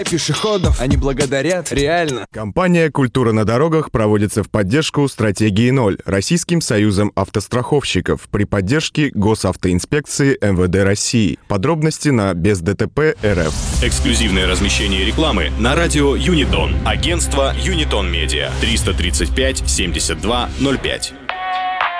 пешеходов, они благодарят, реально. Компания «Культура на дорогах» проводится в поддержку стратегии 0 Российским союзом автостраховщиков при поддержке Госавтоинспекции МВД России. Подробности на бездтп.рф. Эксклюзивное размещение рекламы на радио Юнитон. Агентство Юнитон Медиа. 335 72 05.